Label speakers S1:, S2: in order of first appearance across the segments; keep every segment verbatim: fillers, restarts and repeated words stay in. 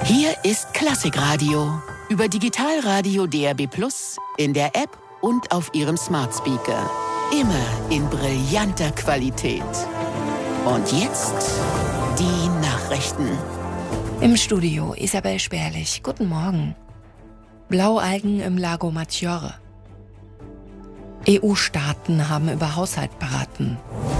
S1: Hier ist Klassikradio. Über Digitalradio D A B plus, in der App und auf Ihrem Smart Speaker. Immer in brillanter Qualität. Und jetzt die Nachrichten.
S2: Im Studio Isabel Sperlich. Guten Morgen. Blaualgen im Lago Maggiore. E U-Staaten haben über Haushalt beraten.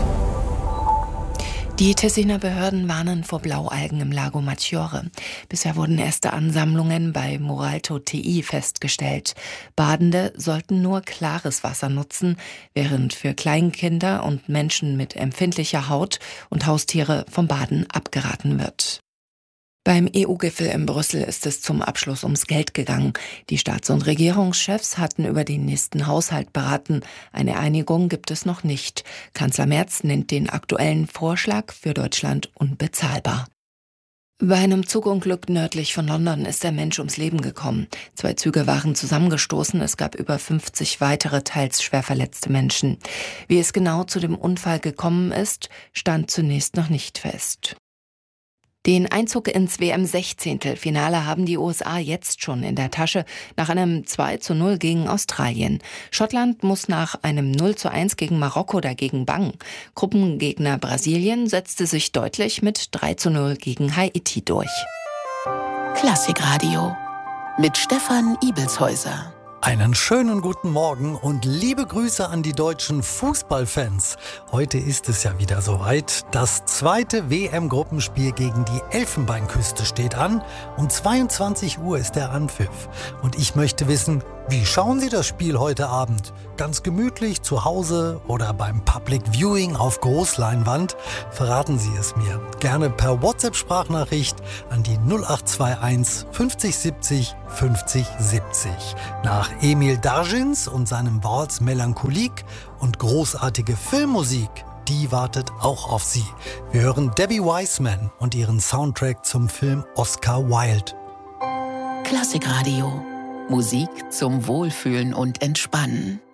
S2: Die Tessiner Behörden warnen vor Blaualgen im Lago Maggiore. Bisher wurden erste Ansammlungen bei Moralto T I festgestellt. Badende sollten nur klares Wasser nutzen, während für Kleinkinder und Menschen mit empfindlicher Haut und Haustiere vom Baden abgeraten wird. Beim E U-Gipfel in Brüssel ist es zum Abschluss ums Geld gegangen. Die Staats- und Regierungschefs hatten über den nächsten Haushalt beraten. Eine Einigung gibt es noch nicht. Kanzler Merz nennt den aktuellen Vorschlag für Deutschland unbezahlbar. Bei einem Zugunglück nördlich von London ist der Mensch ums Leben gekommen. Zwei Züge waren zusammengestoßen, es gab über fünfzig weitere, teils schwer verletzte Menschen. Wie es genau zu dem Unfall gekommen ist, stand zunächst noch nicht fest. Den Einzug ins W M-Sechzehntelfinale haben die U S A jetzt schon in der Tasche, nach einem zwei zu null gegen Australien. Schottland muss nach einem null zu eins gegen Marokko dagegen bangen. Gruppengegner Brasilien setzte sich deutlich mit drei zu null gegen Haiti durch.
S1: Klassikradio mit Stefan Ibelshäuser.
S3: Einen schönen guten Morgen und liebe Grüße an die deutschen Fußballfans. Heute ist es ja wieder soweit. Das zweite W M-Gruppenspiel gegen die Elfenbeinküste steht an. Um zweiundzwanzig Uhr ist der Anpfiff. Und ich möchte wissen, wie schauen Sie das Spiel heute Abend? Ganz gemütlich zu Hause oder beim Public Viewing auf Großleinwand? Verraten Sie es mir. Gerne per WhatsApp-Sprachnachricht an die null acht zwei eins fünfzig siebzig fünfzig siebzig. Nach Emil Dargins und seinem Waltz Melancholique und großartige Filmmusik, die wartet auch auf Sie. Wir hören Debbie Wiseman und ihren Soundtrack zum Film Oscar Wilde.
S1: Klassikradio. Musik zum Wohlfühlen und Entspannen.